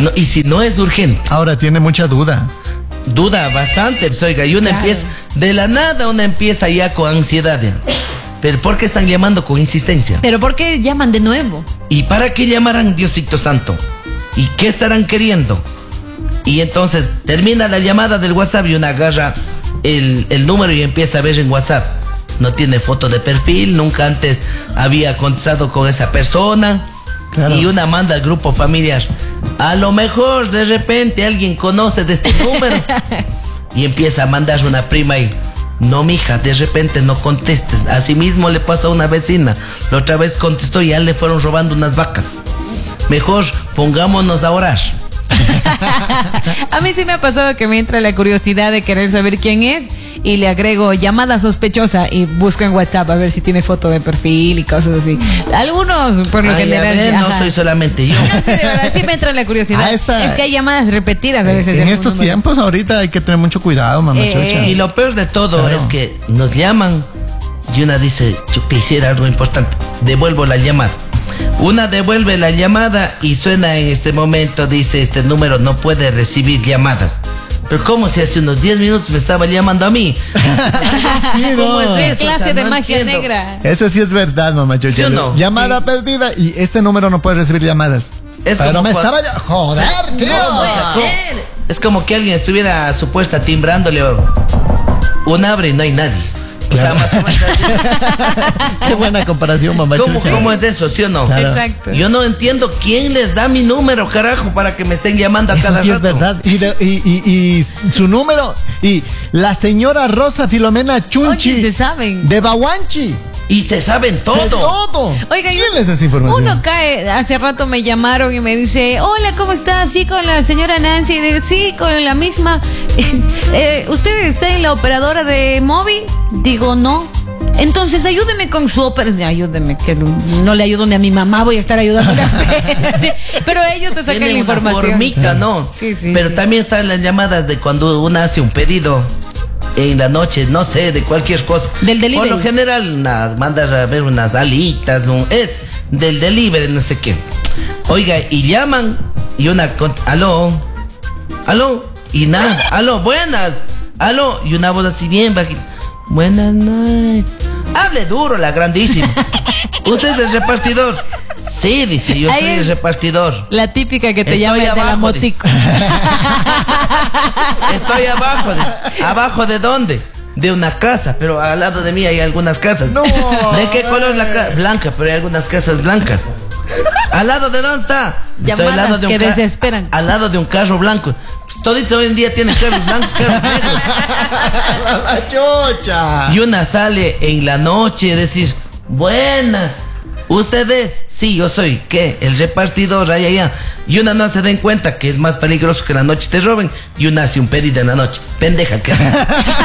No, y si no es urgente. Ahora tiene mucha duda. Duda bastante, pues, oiga, y una empieza, de la nada una empieza ya con ansiedad. Ya. ¿Pero por qué están llamando con insistencia? ¿Pero por qué llaman de nuevo? ¿Y para qué llamarán, Diosito Santo? ¿Y qué estarán queriendo? Y entonces termina la llamada del WhatsApp y una agarra el número y empieza a ver en WhatsApp. No tiene foto de perfil, nunca antes había contestado con esa persona. Claro. Y una manda al grupo familiar. A lo mejor de repente alguien conoce de este número. Y empieza a mandar una prima y... No, mija, de repente no contestes. Así mismo le pasó a una vecina. La otra vez contestó y ya le fueron robando unas vacas. Mejor pongámonos a orar. A mí sí me ha pasado que me entra la curiosidad de querer saber quién es y le agrego llamada sospechosa y busco en WhatsApp a ver si tiene foto de perfil y cosas así. Algunos, por lo general... Ver, no soy solamente yo. No sé, de verdad, sí me entra la curiosidad. Es que hay llamadas repetidas a veces. En estos tiempos ahorita hay que tener mucho cuidado, mamá chocha. Y lo peor de todo es que nos llaman y una dice, yo que hiciera algo importante, devuelvo la llamada. Una devuelve la llamada y suena en este momento, dice, este número no puede recibir llamadas. Pero ¿cómo si hace unos 10 minutos me estaba llamando a mí? Sí, ¿Cómo es eso? Clase de magia negra. Eso sí es verdad, mamá chocha. ¿Sí o no? Llamada perdida y este número no puede recibir llamadas. Es pero como me estaba... Joder, tío. Es como que alguien estuviera supuesta timbrándole un abre y no hay nadie. Claro. O sea, más o menos. Qué buena comparación, mamá chocha. ¿Cómo es eso, sí o no? Claro. Exacto. Yo no entiendo quién les da mi número, carajo, para que me estén llamando a eso cada sí rato. Es verdad. Y su número. Y la señora Rosa Filomena Chunchi. Oye, se saben. De Bahuanchi. Y se saben todo. Todo. Oiga, ¿Quién les da esa información? Uno cae, hace rato me llamaron y me dice, hola, ¿cómo estás? Sí, con la señora Nancy. Sí, con la misma. ¿Usted está en la operadora de móvil? Digo, no. Entonces ayúdeme con su operadora. Ayúdeme, que no le ayudo ni a mi mamá, voy a estar ayudándole a usted. Sí, pero ellos te sacan la información. Formica, ¿no? Sí, pero sí. También están las llamadas de cuando uno hace un pedido en la noche, no sé, de cualquier cosa. Del delivery. Por lo general, mandas a ver unas alitas, es del delivery, no sé qué. Oiga, y llaman, y aló, y nada, aló, buenas, aló, y una voz así bien bajita, buenas noches. Hable duro, la grandísima. ¿Usted es el repartidor? Sí, dice, yo soy el repartidor. La típica que te llama de la motico. Estoy abajo, dice. ¿Abajo de dónde? De una casa, pero al lado de mí hay algunas casas. No. ¿De qué color la casa? Blanca, pero hay algunas casas blancas. ¿Al lado de dónde está? Llamadas al lado de que desesperan. Al lado de un carro blanco. Toditos hoy en día tienen carros blancos, carros negros. La chocha. Y una sale en la noche, decir, buenas. ¿Ustedes? Sí, yo soy. ¿Qué? El repartidor, allá. Y una no se den cuenta que es más peligroso que la noche te roben. Y una hace un pedido en la noche. Pendeja, ¿qué?